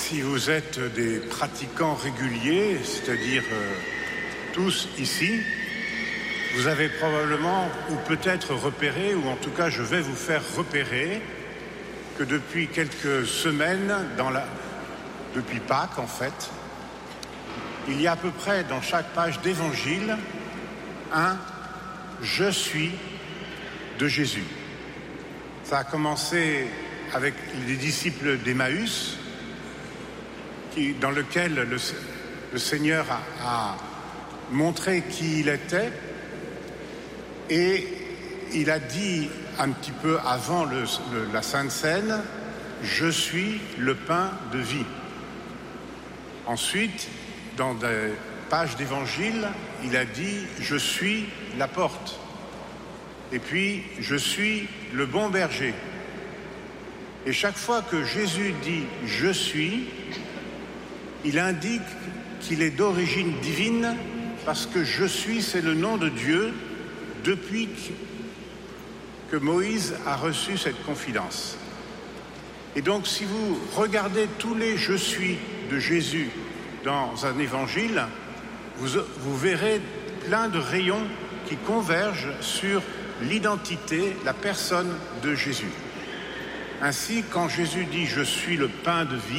Si vous êtes des pratiquants réguliers, c'est-à-dire tous ici, vous avez probablement ou peut-être repéré, ou en tout cas je vais vous faire repérer, que depuis quelques semaines, depuis Pâques en fait, il y a à peu près dans chaque page d'évangile un « Je suis » de Jésus. Ça a commencé avec les disciples d'Emmaüs, dans lequel le Seigneur a montré qui il était, et il a dit un petit peu avant la Sainte Seine, « Je suis le pain de vie ». Ensuite, dans des pages d'évangile, il a dit « Je suis la porte ». Et puis « Je suis le bon berger ». Et chaque fois que Jésus dit « Je suis », il indique qu'il est d'origine divine parce que « Je suis », c'est le nom de Dieu depuis que Moïse a reçu cette confidence. Et donc, si vous regardez tous les « Je suis » de Jésus dans un évangile, vous verrez plein de rayons qui convergent sur l'identité, la personne de Jésus. Ainsi, quand Jésus dit « Je suis le pain de vie »,